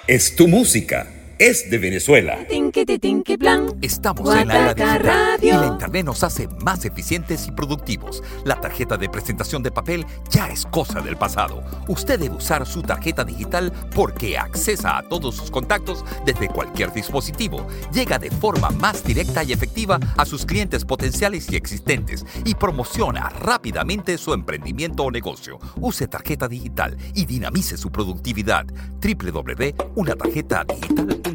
Es tu música. Es de Venezuela. Estamos en la era digital y la Internet nos hace más eficientes y productivos. La tarjeta de presentación de papel ya es cosa del pasado. Usted debe usar su tarjeta digital porque accesa a todos sus contactos desde cualquier dispositivo. Llega de forma más directa y efectiva a sus clientes potenciales y existentes y promociona rápidamente su emprendimiento o negocio. Use tarjeta digital y dinamice su productividad. www.unatarjetadigital.com